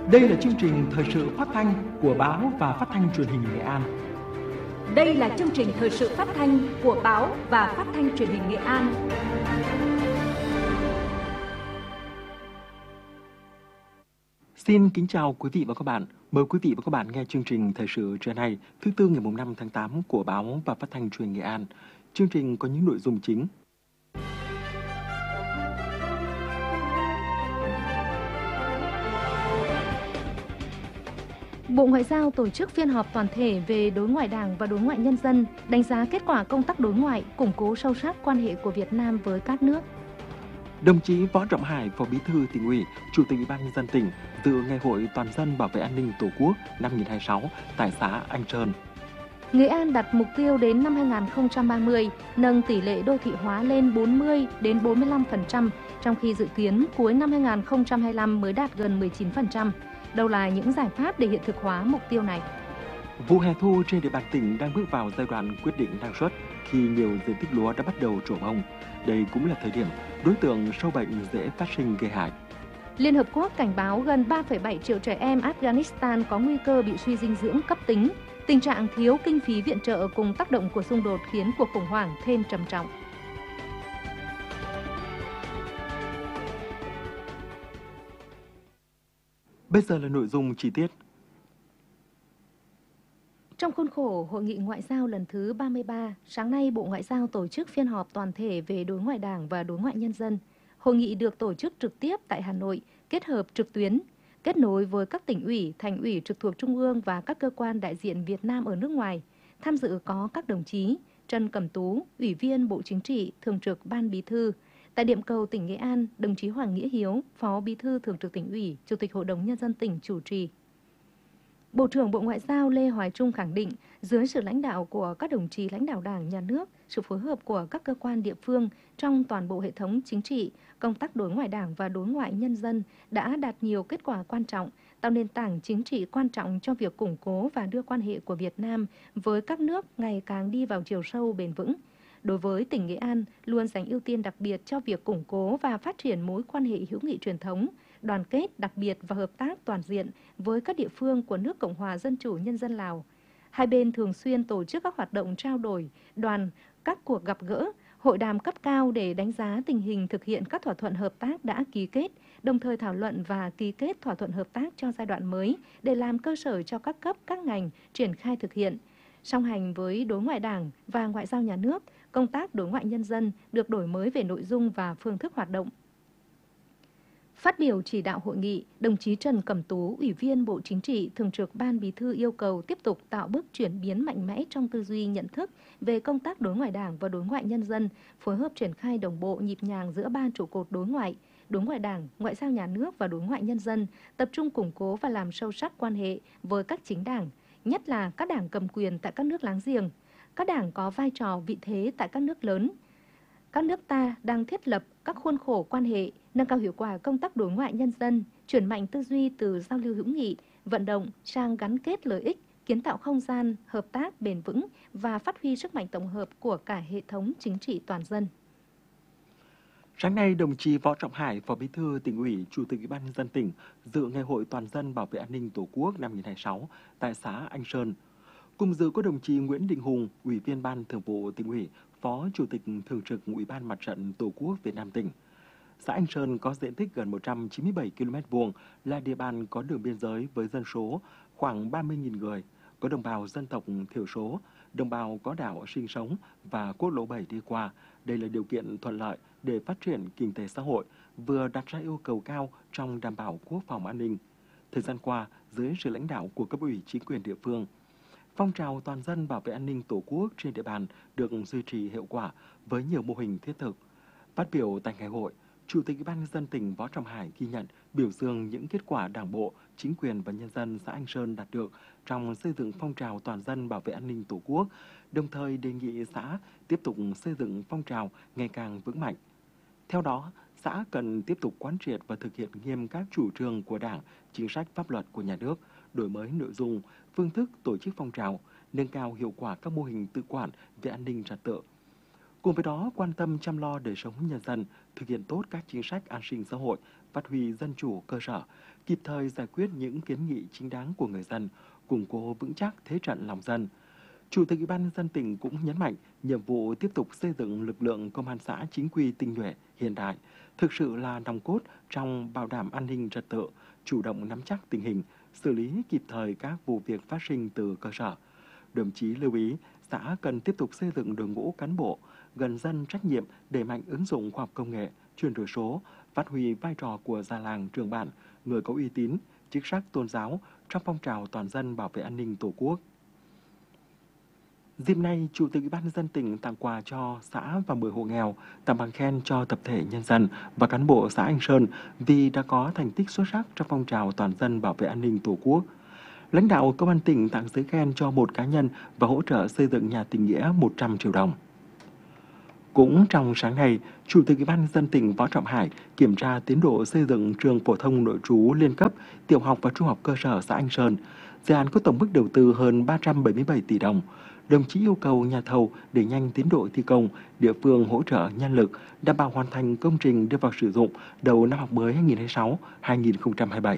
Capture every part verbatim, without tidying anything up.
Đây là chương trình thời sự phát thanh của báo và phát thanh truyền hình Nghệ An. Đây là chương trình thời sự phát thanh của báo và phát thanh truyền hình Nghệ An. Xin kính chào quý vị và các bạn. Mời quý vị và các bạn nghe chương trình thời sự trưa nay, thứ tư ngày năm tháng tám của báo và phát thanh truyền hình Nghệ An. Chương trình có những nội dung chính. Bộ Ngoại giao tổ chức phiên họp toàn thể về đối ngoại Đảng và đối ngoại nhân dân, đánh giá kết quả công tác đối ngoại, củng cố sâu sắc quan hệ của Việt Nam với các nước. Đồng chí Võ Trọng Hải, Phó Bí thư Tỉnh ủy, Chủ tịch Ủy ban nhân dân tỉnh dự Ngày hội toàn dân bảo vệ an ninh Tổ quốc năm hai nghìn không trăm hai mươi sáu tại xã Anh Sơn. Nghệ An đặt mục tiêu đến năm hai nghìn không trăm ba mươi nâng tỷ lệ đô thị hóa lên bốn mươi đến bốn mươi lăm phần trăm, trong khi dự kiến cuối năm hai nghìn không trăm hai mươi lăm mới đạt gần mười chín phần trăm. Đâu là những giải pháp để hiện thực hóa mục tiêu này? Vụ hè thu trên địa bàn tỉnh đang bước vào giai đoạn quyết định năng suất khi nhiều diện tích lúa đã bắt đầu trổ bông. Đây cũng là thời điểm đối tượng sâu bệnh dễ phát sinh gây hại. Liên Hợp Quốc cảnh báo gần ba phẩy bảy triệu trẻ em Afghanistan có nguy cơ bị suy dinh dưỡng cấp tính. Tình trạng thiếu kinh phí viện trợ cùng tác động của xung đột khiến cuộc khủng hoảng thêm trầm trọng. Bây giờ là nội dung chi tiết. Trong khuôn khổ Hội nghị Ngoại giao lần thứ ba mươi ba, sáng nay Bộ Ngoại giao tổ chức phiên họp toàn thể về đối ngoại Đảng và đối ngoại nhân dân. Hội nghị được tổ chức trực tiếp tại Hà Nội, kết hợp trực tuyến, kết nối với các tỉnh ủy, thành ủy trực thuộc Trung ương và các cơ quan đại diện Việt Nam ở nước ngoài. Tham dự có các đồng chí Trần Cẩm Tú, Ủy viên Bộ Chính trị, Thường trực Ban Bí thư. Tại điểm cầu tỉnh Nghệ An, đồng chí Hoàng Nghĩa Hiếu, Phó Bí thư Thường trực Tỉnh ủy, Chủ tịch Hội đồng Nhân dân tỉnh chủ trì. Bộ trưởng Bộ Ngoại giao Lê Hoài Trung khẳng định, dưới sự lãnh đạo của các đồng chí lãnh đạo Đảng, Nhà nước, sự phối hợp của các cơ quan địa phương trong toàn bộ hệ thống chính trị, công tác đối ngoại Đảng và đối ngoại nhân dân đã đạt nhiều kết quả quan trọng, tạo nền tảng chính trị quan trọng cho việc củng cố và đưa quan hệ của Việt Nam với các nước ngày càng đi vào chiều sâu bền vững. Đối với tỉnh Nghệ An, luôn dành ưu tiên đặc biệt cho việc củng cố và phát triển mối quan hệ hữu nghị truyền thống, đoàn kết đặc biệt và hợp tác toàn diện với các địa phương của nước Cộng hòa Dân chủ Nhân dân Lào. Hai bên thường xuyên tổ chức các hoạt động trao đổi, đoàn, các cuộc gặp gỡ, hội đàm cấp cao để đánh giá tình hình thực hiện các thỏa thuận hợp tác đã ký kết, đồng thời thảo luận và ký kết thỏa thuận hợp tác cho giai đoạn mới để làm cơ sở cho các cấp, các ngành triển khai thực hiện. Song hành với đối ngoại Đảng và ngoại giao nhà nước, công tác đối ngoại nhân dân được đổi mới về nội dung và phương thức hoạt động. Phát biểu chỉ đạo hội nghị, đồng chí Trần Cẩm Tú, Ủy viên Bộ Chính trị, Thường trực Ban Bí thư yêu cầu tiếp tục tạo bước chuyển biến mạnh mẽ trong tư duy nhận thức về công tác đối ngoại Đảng và đối ngoại nhân dân, phối hợp triển khai đồng bộ nhịp nhàng giữa ba trụ cột đối ngoại, đối ngoại Đảng, ngoại giao nhà nước và đối ngoại nhân dân, tập trung củng cố và làm sâu sắc quan hệ với các chính đảng, nhất là các đảng cầm quyền tại các nước láng giềng, các đảng có vai trò vị thế tại các nước lớn. Các nước ta đang thiết lập các khuôn khổ quan hệ, nâng cao hiệu quả công tác đối ngoại nhân dân, chuyển mạnh tư duy từ giao lưu hữu nghị, vận động sang gắn kết lợi ích, kiến tạo không gian, hợp tác bền vững và phát huy sức mạnh tổng hợp của cả hệ thống chính trị toàn dân. Sáng nay, đồng chí Võ Trọng Hải, Phó Bí thư Tỉnh ủy, Chủ tịch Ủy ban nhân dân tỉnh dự Ngày hội toàn dân bảo vệ an ninh Tổ quốc năm hai nghìn không trăm hai mươi sáu tại xã Anh Sơn. Cùng dự có đồng chí Nguyễn Đình Hùng, Ủy viên Ban Thường vụ Tỉnh ủy, Phó Chủ tịch Thường trực Ủy ban Mặt trận Tổ quốc Việt Nam tỉnh. Xã Anh Sơn có diện tích gần một trăm chín mươi bảy ki lô mét vuông, là địa bàn có đường biên giới với dân số khoảng ba mươi nghìn người, có đồng bào dân tộc thiểu số, đồng bào có đảo sinh sống và quốc lộ bảy đi qua. Đây là điều kiện thuận lợi để phát triển kinh tế xã hội, vừa đặt ra yêu cầu cao trong đảm bảo quốc phòng an ninh. Thời gian qua, dưới sự lãnh đạo của cấp ủy chính quyền địa phương, phong trào toàn dân bảo vệ an ninh Tổ quốc trên địa bàn được duy trì hiệu quả với nhiều mô hình thiết thực. Phát biểu tại ngày hội, Chủ tịch Ủy ban nhân dân tỉnh Võ Trọng Hải ghi nhận, biểu dương những kết quả Đảng bộ, chính quyền và nhân dân xã Anh Sơn đạt được trong xây dựng phong trào toàn dân bảo vệ an ninh Tổ quốc, đồng thời đề nghị xã tiếp tục xây dựng phong trào ngày càng vững mạnh. Theo đó, xã cần tiếp tục quán triệt và thực hiện nghiêm các chủ trương của Đảng, chính sách pháp luật của nhà nước, đổi mới nội dung, phương thức tổ chức phong trào, nâng cao hiệu quả các mô hình tự quản về an ninh trật tự. Cùng với đó, quan tâm chăm lo đời sống nhân dân, thực hiện tốt các chính sách an sinh xã hội, phát huy dân chủ cơ sở, kịp thời giải quyết những kiến nghị chính đáng của người dân, củng cố vững chắc thế trận lòng dân. Chủ tịch Ủy ban nhân dân tỉnh cũng nhấn mạnh nhiệm vụ tiếp tục xây dựng lực lượng công an xã chính quy tinh nhuệ, hiện đại, thực sự là nòng cốt trong bảo đảm an ninh trật tự, chủ động nắm chắc tình hình, xử lý kịp thời các vụ việc phát sinh từ cơ sở. Đồng chí lưu ý, xã cần tiếp tục xây dựng đội ngũ cán bộ, gần dân trách nhiệm, đẩy mạnh ứng dụng khoa học công nghệ, chuyển đổi số, phát huy vai trò của già làng trường bản, người có uy tín, chức sắc tôn giáo trong phong trào toàn dân bảo vệ an ninh Tổ quốc. Dịp này, Chủ tịch Ủy ban nhân dân tỉnh tặng quà cho xã và mười hộ nghèo, tặng bằng khen cho tập thể nhân dân và cán bộ xã Anh Sơn vì đã có thành tích xuất sắc trong phong trào toàn dân bảo vệ an ninh Tổ quốc. Lãnh đạo Công an tỉnh tặng giấy khen cho một cá nhân và hỗ trợ xây dựng nhà tình nghĩa một trăm triệu đồng. Cũng trong sáng nay, Chủ tịch Ủy ban nhân dân tỉnh Võ Trọng Hải kiểm tra tiến độ xây dựng trường phổ thông nội trú liên cấp, tiểu học và trung học cơ sở xã Anh Sơn. Dự án có tổng mức đầu tư hơn ba trăm bảy mươi bảy tỷ đồng. Đồng chí yêu cầu nhà thầu đẩy nhanh tiến độ thi công, địa phương hỗ trợ nhân lực, đảm bảo hoàn thành công trình đưa vào sử dụng đầu năm học mới hai nghìn không trăm hai mươi sáu hai nghìn không trăm hai mươi bảy.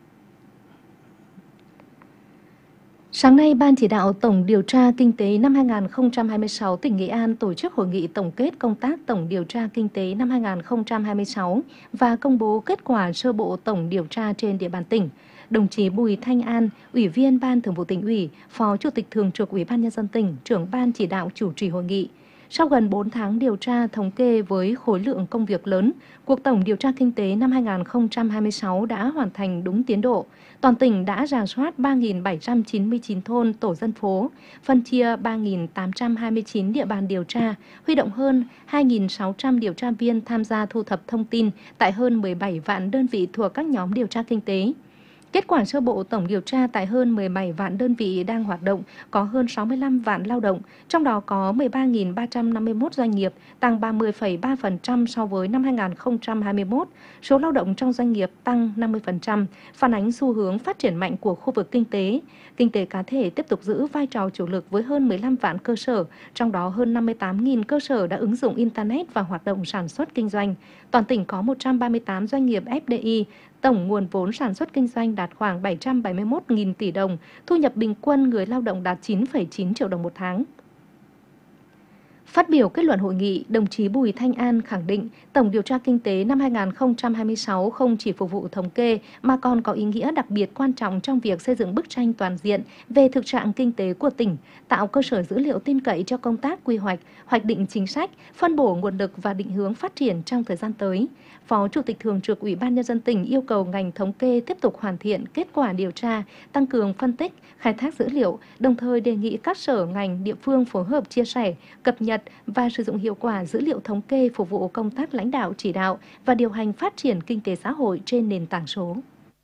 Sáng nay, Ban chỉ đạo Tổng điều tra Kinh tế năm hai nghìn không trăm hai mươi sáu tỉnh Nghệ An tổ chức hội nghị tổng kết công tác Tổng điều tra Kinh tế năm hai nghìn không trăm hai mươi sáu và công bố kết quả sơ bộ tổng điều tra trên địa bàn tỉnh. Đồng chí Bùi Thanh An, Ủy viên Ban Thường vụ Tỉnh ủy, Phó Chủ tịch Thường trực Ủy ban nhân dân tỉnh, trưởng Ban chỉ đạo chủ trì hội nghị. Sau gần bốn tháng điều tra thống kê với khối lượng công việc lớn, cuộc tổng điều tra kinh tế năm hai nghìn không trăm hai mươi sáu đã hoàn thành đúng tiến độ. Toàn tỉnh đã rà soát ba nghìn bảy trăm chín mươi chín thôn tổ dân phố, phân chia ba nghìn tám trăm hai mươi chín địa bàn điều tra, huy động hơn hai nghìn sáu trăm điều tra viên tham gia thu thập thông tin tại hơn mười bảy vạn đơn vị thuộc các nhóm điều tra kinh tế. Kết quả sơ bộ tổng điều tra tại hơn mười bảy vạn đơn vị đang hoạt động, có hơn sáu mươi lăm vạn lao động, trong đó có mười ba nghìn ba trăm năm mươi mốt doanh nghiệp, tăng ba mươi phẩy ba phần trăm so với năm hai nghìn không trăm hai mươi mốt. Số lao động trong doanh nghiệp tăng năm mươi phần trăm, phản ánh xu hướng phát triển mạnh của khu vực kinh tế. Kinh tế cá thể tiếp tục giữ vai trò chủ lực với hơn mười lăm vạn cơ sở, trong đó hơn năm mươi tám nghìn cơ sở đã ứng dụng Internet và hoạt động sản xuất kinh doanh. Toàn tỉnh có một trăm ba mươi tám doanh nghiệp ép đê i, tổng nguồn vốn sản xuất kinh doanh đạt khoảng bảy trăm bảy mươi mốt nghìn tỷ đồng, thu nhập bình quân người lao động đạt chín phẩy chín triệu đồng một tháng. Phát biểu kết luận hội nghị, đồng chí Bùi Thanh An khẳng định Tổng điều tra kinh tế năm hai nghìn không trăm hai mươi sáu không chỉ phục vụ thống kê mà còn có ý nghĩa đặc biệt quan trọng trong việc xây dựng bức tranh toàn diện về thực trạng kinh tế của tỉnh, tạo cơ sở dữ liệu tin cậy cho công tác quy hoạch, hoạch định chính sách, phân bổ nguồn lực và định hướng phát triển trong thời gian tới. Phó Chủ tịch Thường trực Ủy ban nhân dân tỉnh yêu cầu ngành thống kê tiếp tục hoàn thiện kết quả điều tra, tăng cường phân tích, khai thác dữ liệu, đồng thời đề nghị các sở ngành địa phương phối hợp chia sẻ, cập nhật và sử dụng hiệu quả dữ liệu thống kê phục vụ công tác lãnh đạo chỉ đạo và điều hành phát triển kinh tế xã hội trên nền tảng số.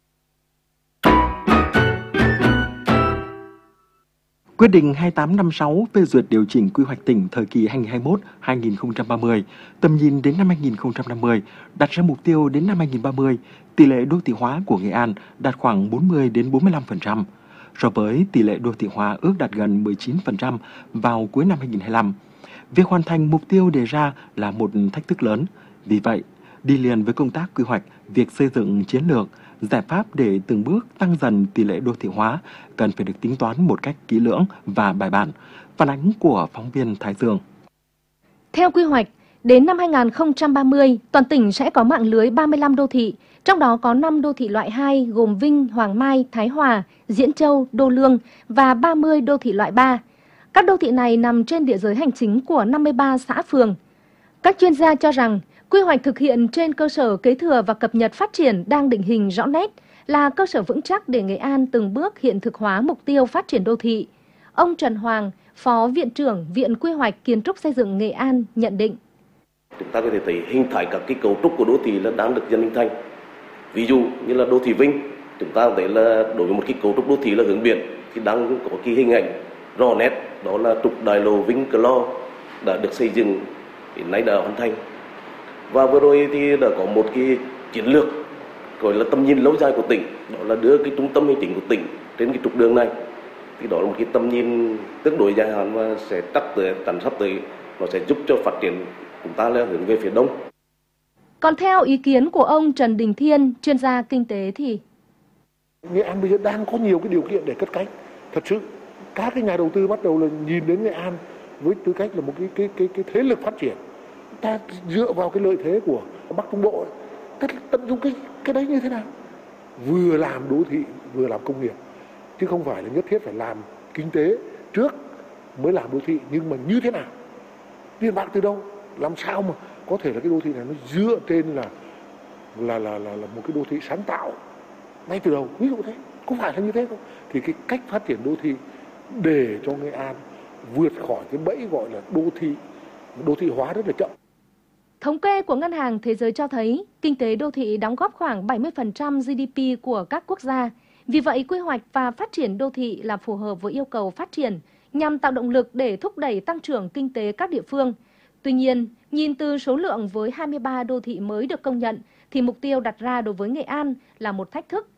Quyết định hai tám năm sáu phê duyệt điều chỉnh quy hoạch tỉnh thời kỳ hai nghìn không trăm hai mươi mốt đến hai nghìn không trăm ba mươi, tầm nhìn đến năm hai nghìn không trăm năm mươi, đặt ra mục tiêu đến năm hai nghìn không trăm ba mươi, tỷ lệ đô thị hóa của Nghệ An đạt khoảng bốn mươi đến bốn mươi lăm phần trăm, so với tỷ lệ đô thị hóa ước đạt gần mười chín phần trăm vào cuối năm hai nghìn không trăm hai mươi lăm. Việc hoàn thành mục tiêu đề ra là một thách thức lớn. Vì vậy, đi liền với công tác quy hoạch, việc xây dựng chiến lược, giải pháp để từng bước tăng dần tỷ lệ đô thị hóa cần phải được tính toán một cách kỹ lưỡng và bài bản. Phản ánh của phóng viên Thái Dương. Theo quy hoạch, đến năm hai nghìn không trăm ba mươi, toàn tỉnh sẽ có mạng lưới ba mươi lăm đô thị, trong đó có năm đô thị loại hai gồm Vinh, Hoàng Mai, Thái Hòa, Diễn Châu, Đô Lương và ba mươi đô thị loại ba. Các đô thị này nằm trên địa giới hành chính của năm mươi ba xã phường. Các chuyên gia cho rằng, quy hoạch thực hiện trên cơ sở kế thừa và cập nhật phát triển đang định hình rõ nét, là cơ sở vững chắc để Nghệ An từng bước hiện thực hóa mục tiêu phát triển đô thị. Ông Trần Hoàng, Phó Viện trưởng Viện Quy hoạch Kiến trúc Xây dựng Nghệ An nhận định. Chúng ta có thể thấy hình thành các cái cấu trúc của đô thị là đang được dần hình thành. Ví dụ như là đô thị Vinh, chúng ta có thể là đối với một cái cấu trúc đô thị là hướng biển thì đang có cái hình ảnh rõ nét, đó là trục đại lộ Vinh Cửa Lo đã được xây dựng, hiện nay đã hoàn thành. Và vừa rồi thì đã có một cái chiến lược gọi là tầm nhìn lâu dài của tỉnh, đó là đưa cái trung tâm hành chính của tỉnh trên cái trục đường này. Thì đó là một cái tầm nhìn tương đối dài hạn và sẽ chắc tới tầm sắp tới nó sẽ giúp cho phát triển chúng ta là hướng về phía đông. Còn theo ý kiến của ông Trần Đình Thiên, chuyên gia kinh tế thì Nghệ An bây giờ đang có nhiều cái điều kiện để cất cánh. Thật sự các cái nhà đầu tư bắt đầu là nhìn đến Nghệ An với tư cách là một cái cái cái cái thế lực phát triển. Ta dựa vào cái lợi thế của Bắc Trung Bộ, ta tận dụng cái cái đấy như thế nào? Vừa làm đô thị vừa làm công nghiệp, chứ không phải là nhất thiết phải làm kinh tế trước mới làm đô thị, nhưng mà như thế nào? Tiền bạc từ đâu? Làm sao mà có thể là cái đô thị này nó dựa trên là là là là, là một cái đô thị sáng tạo ngay từ đầu, ví dụ thế, có phải là như thế không? Thì cái cách phát triển đô thị để cho Nghệ An vượt khỏi cái bẫy gọi là đô thị đô thị hóa rất là chậm. Thống kê của Ngân hàng Thế giới cho thấy kinh tế đô thị đóng góp khoảng bảy mươi phần trăm giê đê pê của các quốc gia. Vì vậy, quy hoạch và phát triển đô thị là phù hợp với yêu cầu phát triển nhằm tạo động lực để thúc đẩy tăng trưởng kinh tế các địa phương. Tuy nhiên, nhìn từ số lượng với hai mươi ba đô thị mới được công nhận, thì mục tiêu đặt ra đối với Nghệ An là một thách thức